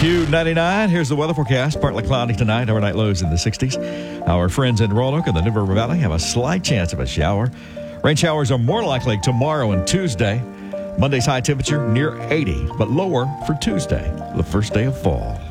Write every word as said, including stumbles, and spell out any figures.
Q ninety-nine, here's the weather forecast. Partly cloudy tonight, overnight lows in the sixties. Our friends in Roanoke and the New River Valley have a slight chance of a shower. Rain showers are more likely tomorrow and Tuesday. Monday's high temperature near eighty, but lower for Tuesday, the first day of fall.